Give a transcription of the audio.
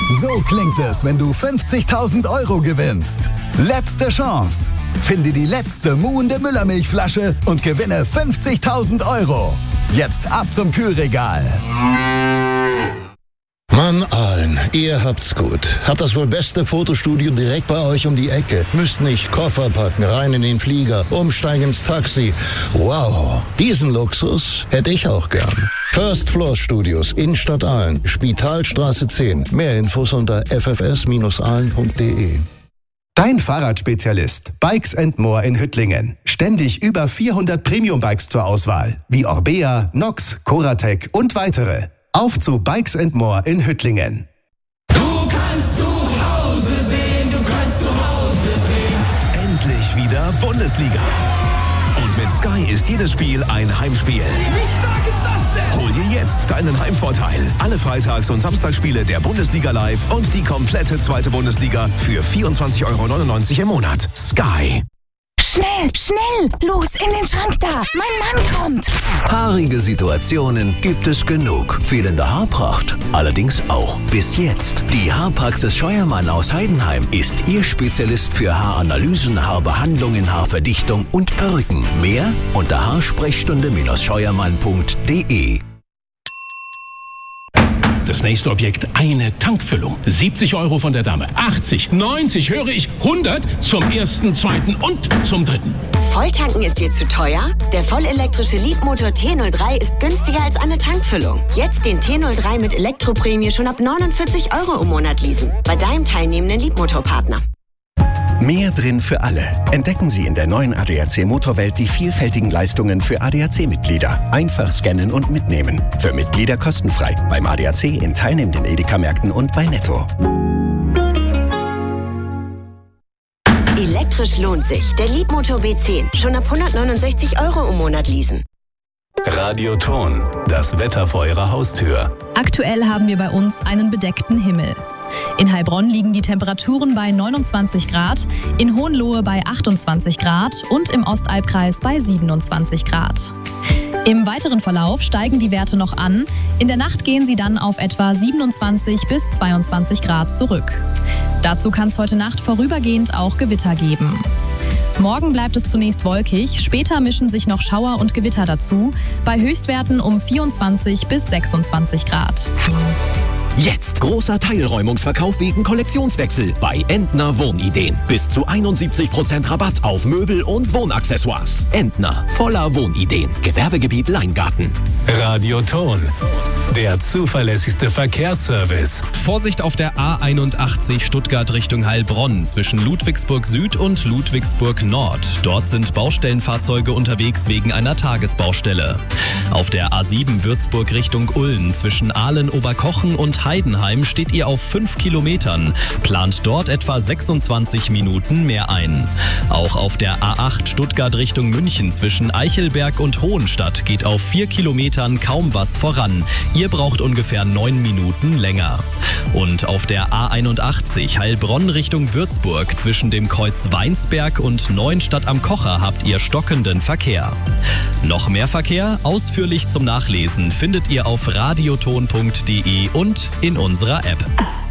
So klingt es, wenn du 50.000 € gewinnst. Letzte Chance. Finde die letzte muhende Müllermilchflasche und gewinne 50.000 €. Jetzt ab zum Kühlregal. Mann, Aalen, ihr habt's gut. Habt das wohl beste Fotostudio direkt bei euch um die Ecke. Müsst nicht Koffer packen, rein in den Flieger, umsteigen ins Taxi. Wow, diesen Luxus hätte ich auch gern. First Floor Studios, Innenstadt Aalen, Spitalstraße 10. Mehr Infos unter ffs-aalen.de. Dein Fahrradspezialist Bikes & More in Hüttlingen. Ständig über 400 Premium-Bikes zur Auswahl, wie Orbea, Nox, Coratec und weitere. Auf zu Bikes & More in Hüttlingen. Du kannst zu Hause sehen, du kannst zu Hause sehen. Endlich wieder Bundesliga. Und mit Sky ist jedes Spiel ein Heimspiel. Wie stark ist das denn? Hol dir jetzt deinen Heimvorteil. Alle Freitags- und Samstagsspiele der Bundesliga live und die komplette zweite Bundesliga für 24,99 € im Monat. Sky. Schnell, schnell! Los, in den Schrank da! Mein Mann kommt! Haarige Situationen gibt es genug. Fehlende Haarpracht allerdings auch. Bis jetzt. Die Haarpraxis Scheuermann aus Heidenheim ist Ihr Spezialist für Haaranalysen, Haarbehandlungen, Haarverdichtung und Perücken. Mehr unter haarsprechstunde-scheuermann.de. Das nächste Objekt, eine Tankfüllung. 70 € von der Dame, 80, 90, höre ich, 100 zum ersten, zweiten und zum dritten. Volltanken ist dir zu teuer? Der vollelektrische Leapmotor T03 ist günstiger als eine Tankfüllung. Jetzt den T03 mit Elektroprämie schon ab 49 € im Monat leasen. Bei deinem teilnehmenden Leapmotor-Partner. Mehr drin für alle. Entdecken Sie in der neuen ADAC Motorwelt die vielfältigen Leistungen für ADAC-Mitglieder. Einfach scannen und mitnehmen. Für Mitglieder kostenfrei. Beim ADAC in teilnehmenden Edeka-Märkten und bei Netto. Elektrisch lohnt sich. Der Leapmotor B10. Schon ab 169 € im Monat leasen. Radioton. Das Wetter vor Ihrer Haustür. Aktuell haben wir bei uns einen bedeckten Himmel. In Heilbronn liegen die Temperaturen bei 29 Grad, in Hohenlohe bei 28 Grad und im Ostalbkreis bei 27 Grad. Im weiteren Verlauf steigen die Werte noch an. In der Nacht gehen sie dann auf etwa 27 bis 22 Grad zurück. Dazu kann es heute Nacht vorübergehend auch Gewitter geben. Morgen bleibt es zunächst wolkig, später mischen sich noch Schauer und Gewitter dazu, bei Höchstwerten um 24 bis 26 Grad. Jetzt großer Teilräumungsverkauf wegen Kollektionswechsel bei Entner Wohnideen. Bis zu 71% Rabatt auf Möbel und Wohnaccessoires. Entner, voller Wohnideen. Gewerbegebiet Leingarten. Radioton. Der zuverlässigste Verkehrsservice. Vorsicht auf der A81 Stuttgart Richtung Heilbronn zwischen Ludwigsburg Süd und Ludwigsburg Nord. Dort sind Baustellenfahrzeuge unterwegs wegen einer Tagesbaustelle. Auf der A7 Würzburg Richtung Ulm zwischen Aalen-Oberkochen und Heidenheim steht ihr auf 5 Kilometern. Plant dort etwa 26 Minuten mehr ein. Auch auf der A8 Stuttgart Richtung München zwischen Eichelberg und Hohenstadt geht auf 4 Kilometern kaum was voran. Ihr braucht ungefähr 9 Minuten länger. Und auf der A81 Heilbronn Richtung Würzburg zwischen dem Kreuz Weinsberg und Neuenstadt am Kocher habt ihr stockenden Verkehr. Noch mehr Verkehr, ausführlich zum Nachlesen, findet ihr auf radioton.de und in unserer App.